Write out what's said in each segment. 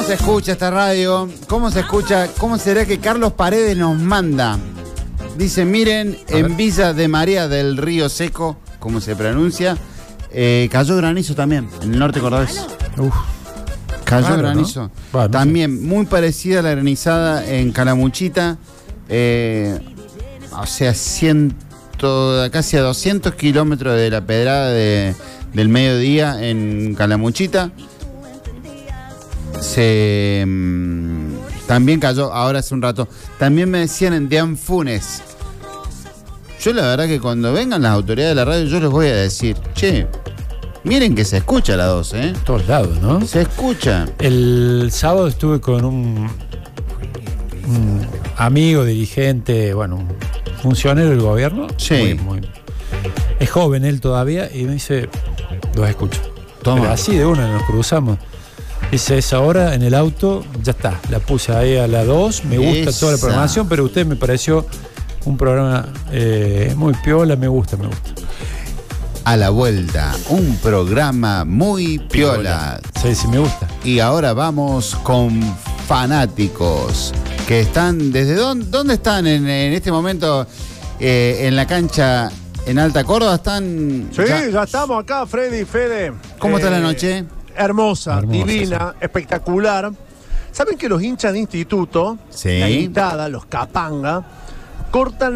se escucha esta radio? ¿Cómo se escucha? ¿Cómo será que Carlos Paredes nos manda? Dice, miren, en Villa de María del Río Seco, como se pronuncia, cayó granizo también, en el norte cordobés. Cayó granizo. ¿No? Bueno, también muy parecida a la granizada en Calamuchita, o sea, casi a 200 kilómetros de la pedrada del mediodía en Calamuchita. También cayó ahora hace un rato. También me decían en Dianfunes. Yo la verdad que cuando vengan las autoridades de la radio yo les voy a decir, che, miren que se escucha la 12, ¿eh? Todos lados, ¿no? Se escucha. El sábado estuve con un amigo, dirigente, bueno, un funcionario del gobierno. Sí. Es joven él todavía y me dice, los escucho. Toma. Pero así de una nos cruzamos. Dice, esa hora en el auto, ya está. La puse ahí a la 2, me gusta toda la programación, pero usted me pareció un programa muy piola, me gusta. A la vuelta, un programa muy piola. Sí, me gusta. Y ahora vamos con fanáticos que están, ¿desde dónde están en este momento en la cancha en Alta Córdoba? ¿Están? Sí, ya estamos acá, Freddy, Fede. ¿Cómo está la noche? Hermosa, divina, sí. Espectacular. ¿Saben que los hinchas de instituto, sí, la hinchada, los capanga, cortan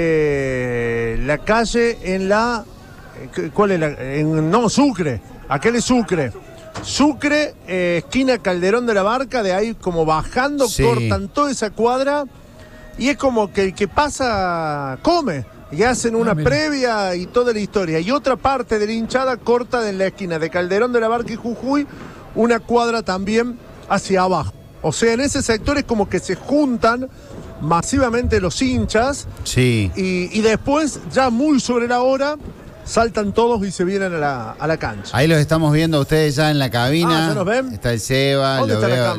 la calle en la... ¿Cuál es Sucre. Aquel es Sucre. Sucre, esquina Calderón de la Barca, de ahí como bajando, sí, cortan toda esa cuadra y es como que el que pasa come. Y hacen una previa y toda la historia. Y otra parte de la hinchada corta en la esquina de Calderón de la Barca y Jujuy, una cuadra también hacia abajo. O sea, en ese sector es como que se juntan masivamente los hinchas. Sí. Y después, ya muy sobre la hora, saltan todos y se vienen a la cancha. Ahí los estamos viendo a ustedes ya en la cabina. ¿Ya nos ven? Está el Seba, lo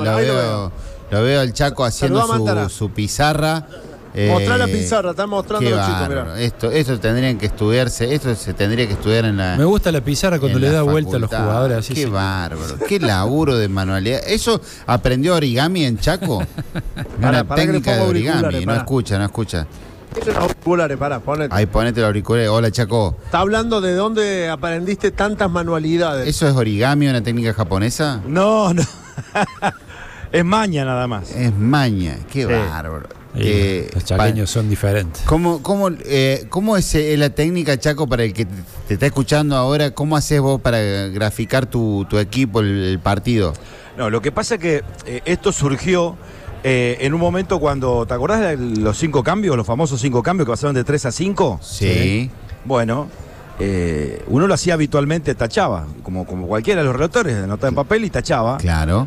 veo al Chaco haciendo su pizarra. Mostrar la pizarra, están mostrando los chicos, mirá. Esto tendrían que estudiarse, esto se tendría que estudiar en la... Me gusta la pizarra cuando le da vuelta a los jugadores. Así qué bárbaro, qué laburo de manualidad. ¿Eso aprendió origami en Chaco? Una técnica de origami, no escucha. Los auriculares, ponete. Ahí ponete los auriculares. Hola, Chaco. ¿Está hablando de dónde aprendiste tantas manualidades? ¿Eso es origami, una técnica japonesa? No. Es maña nada más. Es maña, qué bárbaro. Los chaqueños son diferentes. ¿Cómo es la técnica, Chaco, para el que te está escuchando ahora? ¿Cómo haces vos para graficar tu equipo, el partido? No, lo que pasa es que esto surgió en un momento cuando, ¿te acordás de los 5 cambios, los famosos 5 cambios que pasaron de 3 a 5? Sí. Bueno, uno lo hacía habitualmente, tachaba, como cualquiera de los relatores, anotaba en papel y tachaba. Claro.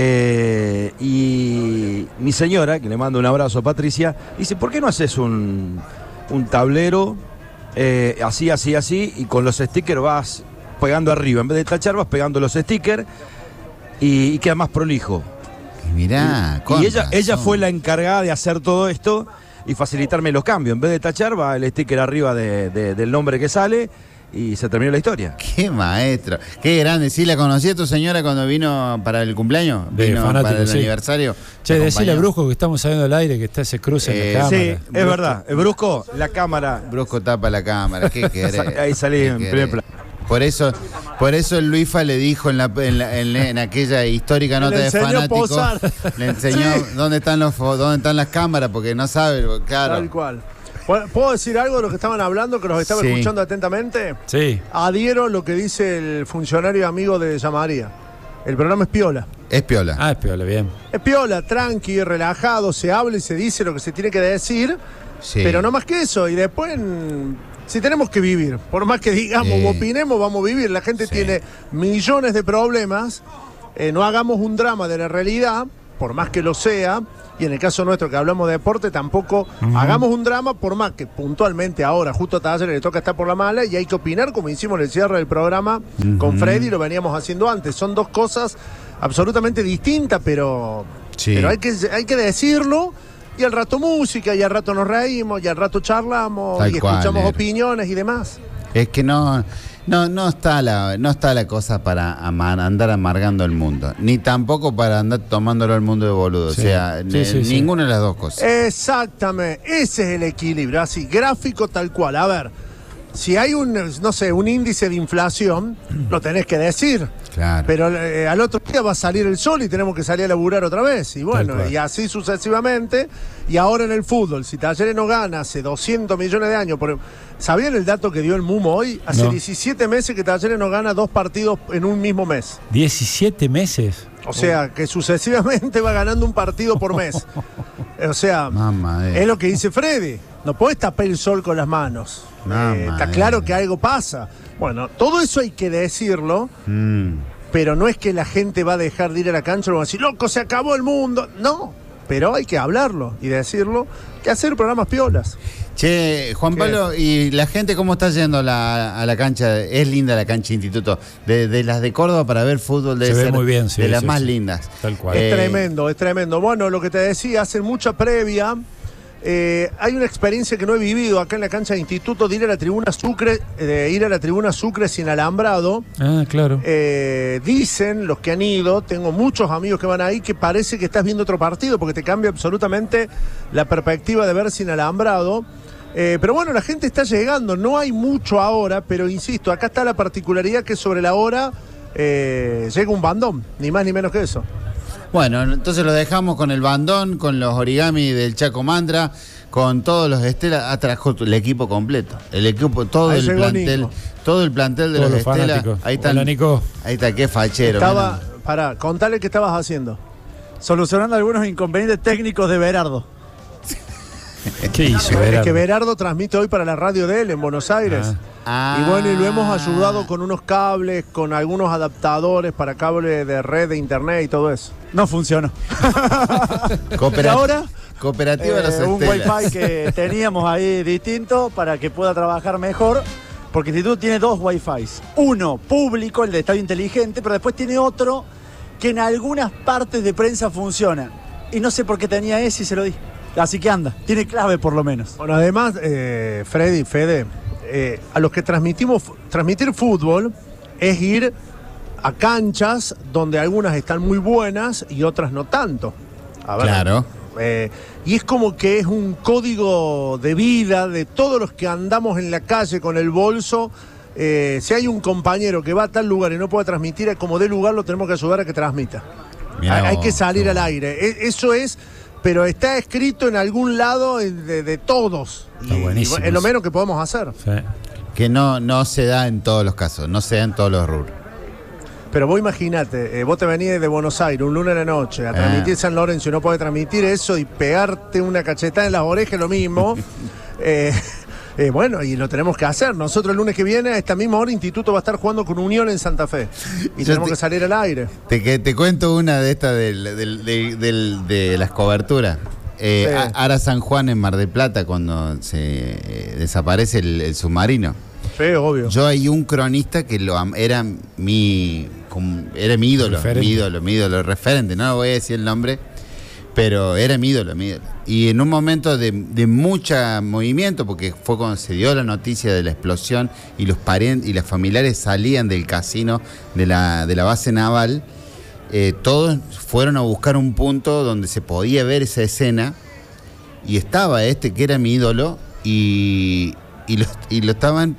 Y mi señora, que le mando un abrazo a Patricia, dice, ¿por qué no haces un tablero así, y con los stickers vas pegando arriba? En vez de tachar vas pegando los stickers y queda más prolijo. Mirá, y ella fue la encargada de hacer todo esto y facilitarme los cambios. En vez de tachar va el sticker arriba del nombre que sale y se terminó la historia. Qué maestro, qué grande. ¿Sí la conocí a tu señora cuando vino para el cumpleaños? Vino fanático, para el aniversario. Che, decile a Brusco que estamos saliendo al aire, que se cruza en la cámara. Sí, es verdad. Brusco, la cámara. Brusco tapa la cámara, ¿qué querés? Ahí salí en primer plano. Por eso el Luifa le dijo en aquella histórica nota de fanático, le enseñó dónde están las cámaras, porque no sabe, claro. Tal cual. ¿Puedo decir algo de lo que estaban hablando, que nos estaba escuchando atentamente? Sí. Adhiero a lo que dice el funcionario amigo de Llamaría. El programa es piola. Es piola. Ah, es piola, bien. Es piola, tranqui, relajado, se habla y se dice lo que se tiene que decir, pero no más que eso. Y después, si tenemos que vivir, por más que digamos o opinemos, vamos a vivir. La gente tiene millones de problemas. No hagamos un drama de la realidad, por más que lo sea. Y en el caso nuestro, que hablamos de deporte, tampoco hagamos un drama, por más que puntualmente ahora, justo a Taller le toca estar por la mala, y hay que opinar, como hicimos en el cierre del programa con Freddy, lo veníamos haciendo antes. Son dos cosas absolutamente distintas, pero hay que decirlo, y al rato música, y al rato nos reímos, y al rato charlamos, y escuchamos opiniones y demás. Es que no No está la cosa para andar amargando el mundo, ni tampoco para andar tomándolo al mundo de boludo. Sí. O sea, ninguna de las dos cosas. Exactamente, ese es el equilibrio, así, gráfico tal cual. A ver, si hay un índice de inflación, lo tenés que decir. Claro. Pero al otro día va a salir el sol y tenemos que salir a laburar otra vez. Y bueno, y así sucesivamente. Y ahora en el fútbol, si Talleres no gana hace 200 millones de años. ¿Sabían el dato que dio el Mumo hoy? Hace 17 meses que Talleres no gana 2 partidos en un mismo mes. ¿17 meses? O sea, que sucesivamente va ganando un partido por mes. O sea, es lo que dice Freddy. No podés tapar el sol con las manos. Está claro que algo pasa. Bueno, todo eso hay que decirlo, pero no es que la gente va a dejar de ir a la cancha y va a decir, loco, se acabó el mundo. No, pero hay que hablarlo y decirlo, que hacer programas piolas. Che, Juan Pablo, ¿y la gente cómo está yendo a la cancha? Es linda la cancha Instituto. De las de Córdoba para ver fútbol debe ser muy bien, de las más lindas. Tal cual. Es tremendo. Bueno, lo que te decía, hacen mucha previa. Hay una experiencia que no he vivido acá en la cancha de Instituto de ir a la tribuna Sucre, sin alambrado. Ah, claro. Dicen los que han ido, tengo muchos amigos que van ahí, que parece que estás viendo otro partido porque te cambia absolutamente la perspectiva de ver sin alambrado. Pero bueno, la gente está llegando, no hay mucho ahora, pero insisto, acá está la particularidad que sobre la hora llega un bandón, ni más ni menos que eso. Bueno, entonces lo dejamos con el bandón, con los origami del Chaco Mantra, con todos los Estela. Atrajo el equipo completo. El equipo, todo el plantel. Nico. Todo el plantel de los Estela. Ahí está. Hola, Nico. Ahí está, qué fachero. Contale qué estabas haciendo. Solucionando algunos inconvenientes técnicos de Berardo. ¿Qué hizo Berardo? Es que Berardo transmite hoy para la radio de él en Buenos Aires. Y bueno, y lo hemos ayudado con unos cables, con algunos adaptadores para cable de red de internet y todo eso. No funcionó. ¿Y ahora? Cooperativa de los un Wi-Fi que teníamos ahí distinto para que pueda trabajar mejor. Porque el Instituto tiene 2 Wi-Fi. Uno público, el de Estadio Inteligente, pero después tiene otro que en algunas partes de prensa funciona. Y no sé por qué tenía ese y se lo di. Así que anda, tiene clave por lo menos. Bueno, además, Fede, a los que transmitir fútbol es ir a canchas donde algunas están muy buenas y otras no tanto. A ver, claro. Y es como que es un código de vida de todos los que andamos en la calle con el bolso. Si hay un compañero que va a tal lugar y no puede transmitir, como de lugar lo tenemos que ayudar a que transmita. Hay que salir al aire. Eso es... Pero está escrito en algún lado de todos. Está buenísimo. Es lo menos que podemos hacer. Sí. Que no se da en todos los casos, no se da en todos los rubros. Pero vos imaginate, vos te venís de Buenos Aires un lunes a la noche a transmitir San Lorenzo y no podés transmitir eso y pegarte una cachetada en las orejas, lo mismo. Bueno, y lo tenemos que hacer. Nosotros el lunes que viene, a esta misma hora, Instituto va a estar jugando con Unión en Santa Fe. Y tenemos que salir al aire. Te cuento una de estas de las coberturas. Ara San Juan en Mar del Plata, cuando se desaparece el submarino. Sí, obvio. Yo hay un cronista que era mi ídolo, mi ídolo, referente. No voy a decir el nombre, pero era mi ídolo. Y en un momento de mucho movimiento, porque fue cuando se dio la noticia de la explosión y los parientes y los familiares salían del casino de la base naval, todos fueron a buscar un punto donde se podía ver esa escena, y estaba que era mi ídolo, y lo estaban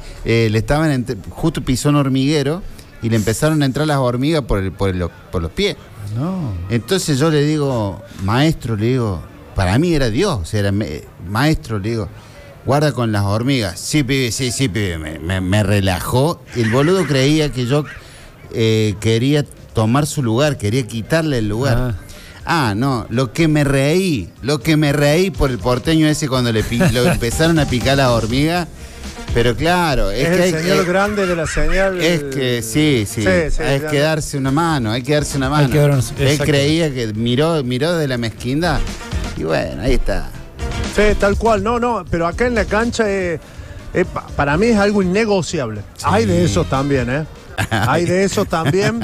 justo pisó un hormiguero y le empezaron a entrar las hormigas por los pies. No. Entonces yo le digo, maestro, para mí era Dios, era maestro, le digo, guarda con las hormigas. Sí, pibe, me relajó. El boludo creía que yo quería tomar su lugar, quería quitarle el lugar. No, lo que me reí por el porteño ese cuando lo empezaron a picar las hormigas. Pero claro, es que el señor grande de la señal. Es que sí, hay que darse una mano, Él creía que miró de la mezquindad. Y bueno, ahí está. Sí, tal cual, no, pero acá en la cancha para mí es algo innegociable. Sí. Hay de esos también, Hay de esos también.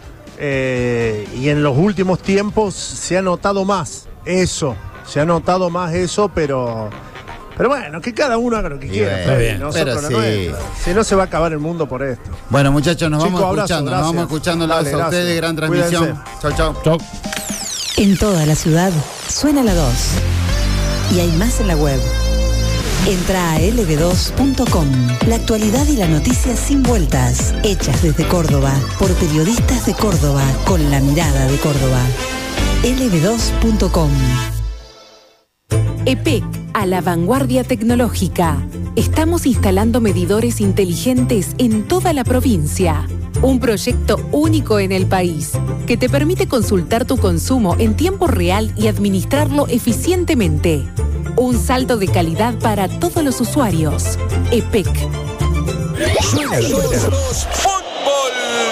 Y en los últimos tiempos se ha notado más eso, pero Pero bueno, que cada uno haga lo que quiera. Bueno, bien. Nosotros pero sí. Si no, se va a acabar el mundo por esto. Bueno, muchachos, nos Chicos, vamos abrazo, escuchando. Nos gracias. vamos escuchando Dale, a ustedes. gracias. Gran transmisión. Chau, chau. Chau. En toda la ciudad suena la 2. Y hay más en la web. Entra a lb2.com. La actualidad y la noticia sin vueltas. Hechas desde Córdoba, por periodistas de Córdoba, con la mirada de Córdoba. lb2.com. EPEC, a la vanguardia tecnológica. Estamos instalando medidores inteligentes en toda la provincia. Un proyecto único en el país, que te permite consultar tu consumo en tiempo real y administrarlo eficientemente. Un salto de calidad para todos los usuarios. EPEC. Suena la fútbol.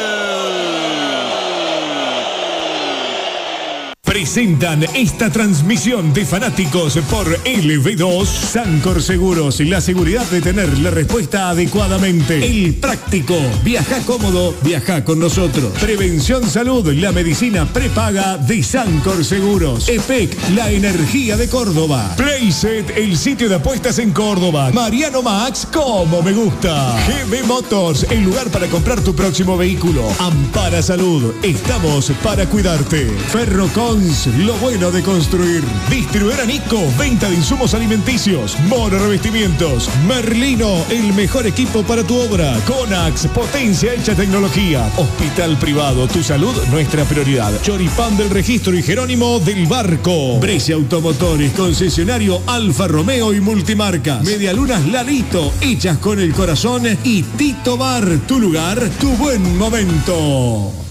Presentan esta transmisión de fanáticos por LB2. Sancor Seguros, la seguridad de tener la respuesta adecuadamente. El práctico, viaja cómodo, viaja con nosotros. Prevención Salud, la medicina prepaga de Sancor Seguros. EPEC, la energía de Córdoba. Playset, el sitio de apuestas en Córdoba. Mariano Max, como me gusta. GB Motors, el lugar para comprar tu próximo vehículo. Ampara Salud, estamos para cuidarte. Ferrocons, lo bueno de construir. Distribuidora Nico, venta de insumos alimenticios. Mono Revestimientos. Merlino, el mejor equipo para tu obra. Conax, potencia hecha tecnología. Hospital privado, tu salud, nuestra prioridad. Choripán del Registro y Jerónimo del Barco. Brescia Automotores, concesionario Alfa Romeo y multimarcas. Medialunas Lalito, hechas con el corazón. Y Tito Bar, tu lugar, tu buen momento.